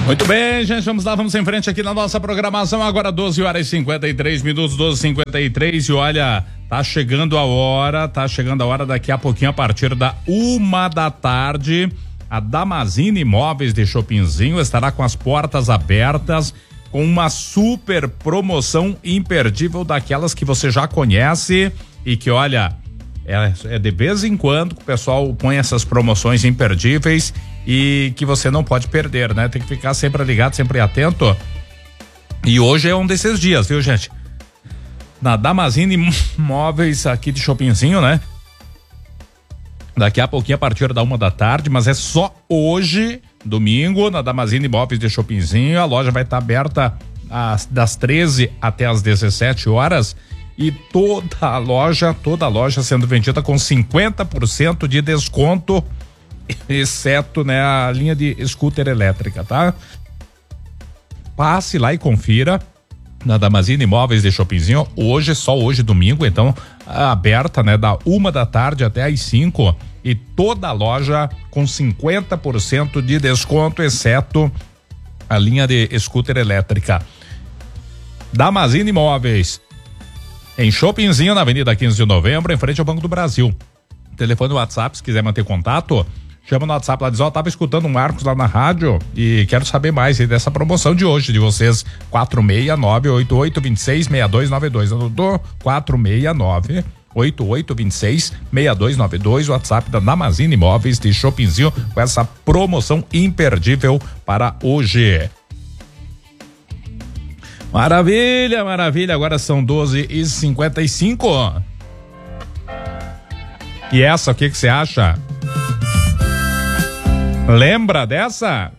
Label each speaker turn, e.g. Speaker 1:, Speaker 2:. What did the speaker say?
Speaker 1: Muito bem, gente, vamos lá, vamos em frente aqui na nossa programação, agora 12h53, 12h53, e olha, tá chegando a hora daqui a pouquinho, a partir da 1h, a Damasceno Imóveis de Chopinzinho estará com as portas abertas, com uma super promoção imperdível, daquelas que você já conhece e que, olha, é de vez em quando que o pessoal põe essas promoções imperdíveis e que você não pode perder, né? Tem que ficar sempre ligado, sempre atento. E hoje é um desses dias, viu, gente? Na Damasceno Imóveis aqui de Chopinzinho, né? Daqui a pouquinho, a partir da 1h, mas é só hoje, domingo, na Damasceno Imóveis de Chopinzinho. A loja vai estar aberta das 13 até as 17 horas. E toda a loja sendo vendida com 50% de desconto, exceto, né, a linha de scooter elétrica, tá? Passe lá e confira na Damasceno Imóveis de Chopinzinho, só hoje, domingo, então, aberta, né, da 1h até às 5h, e toda a loja com 50% de desconto, exceto a linha de scooter elétrica. Damasceno Imóveis, em Chopinzinho, na Avenida 15 de Novembro, em frente ao Banco do Brasil. Telefone WhatsApp, se quiser manter contato, chama no WhatsApp lá, diz, tava escutando um Marcos lá na rádio e quero saber mais dessa promoção de hoje de vocês. 469-8826-6292. Anotou? 469-8826-6292. WhatsApp da Damasceno Imóveis de Chopinzinho, com essa promoção imperdível para hoje. Maravilha, maravilha. Agora são 12h55. E essa, o que você acha? Lembra dessa?